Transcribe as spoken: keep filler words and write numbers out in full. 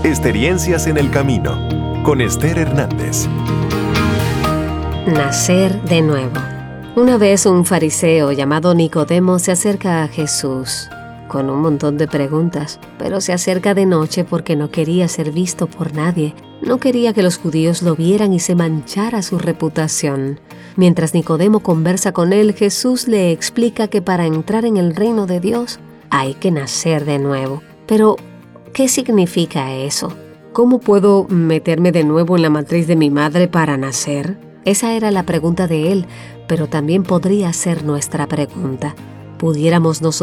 Experiencias en el Camino, con Esther Hernández. Nacer de nuevo. Una vez un fariseo llamado Nicodemo se acerca a Jesús con un montón de preguntas, pero se acerca de noche porque no quería ser visto por nadie. No quería que los judíos lo vieran y se manchara su reputación. Mientras Nicodemo conversa con él, Jesús le explica que para entrar en el reino de Dios hay que nacer de nuevo. Pero, ¿qué significa eso? ¿Cómo puedo meterme de nuevo en la matriz de mi madre para nacer? Esa era la pregunta de él, pero también podría ser nuestra pregunta. ¿Pudiéramos nosotros